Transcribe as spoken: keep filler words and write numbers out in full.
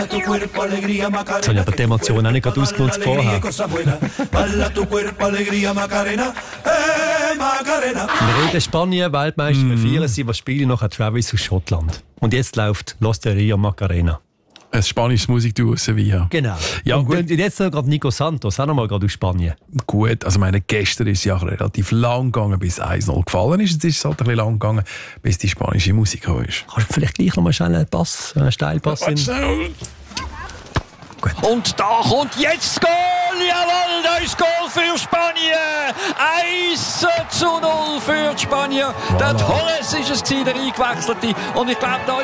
Jetzt habe ich aber die Emotionen auch nicht gerade ausgenutzt vorher. Wir reden Spanien, Weltmeister, wir feiern sie, was spielen nachher Travis aus Schottland. Und jetzt läuft L'Osteria Macarena. Ein spanisches Musikduo aus Sevilla. Genau. Ja, und, gut. und jetzt noch gerade Nico Santos, auch noch mal gerade aus Spanien. Gut, also meine, gestern ist es ja relativ lang gegangen, bis eins null gefallen ist. Jetzt ist es halt ein bisschen lang gegangen, bis die spanische Musik gekommen ist. Kannst du vielleicht gleich noch mal schnell einen Pass, einen Steilpass in... Gut. Und da kommt jetzt Goal! Jawohl, da ist Goal für Spanien! eins zu null für die Spanier. Voilà. Der Torres ist es, der eingewechselte. Und ich glaube, da